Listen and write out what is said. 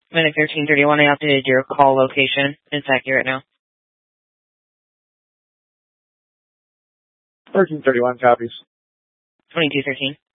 Medic 1331, I updated your call location. It's accurate now. 1331 copies. 2213.